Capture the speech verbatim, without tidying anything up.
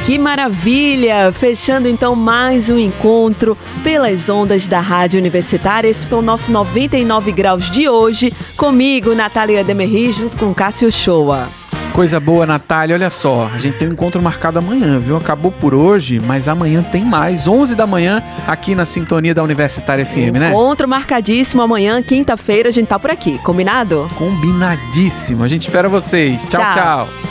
Que maravilha! Fechando então mais um encontro pelas ondas da Rádio Universitária. Esse foi o nosso noventa e nove graus de hoje. Comigo, Natália Demerri, junto com Cássio Shoa. Coisa boa, Natália. Olha só, a gente tem um encontro marcado amanhã, viu? Acabou por hoje, mas amanhã tem mais. onze da manhã, aqui na sintonia da Universitária F M, né? Encontro marcadíssimo amanhã, quinta-feira, a gente tá por aqui. Combinado? Combinadíssimo. A gente espera vocês. Tchau, tchau. tchau.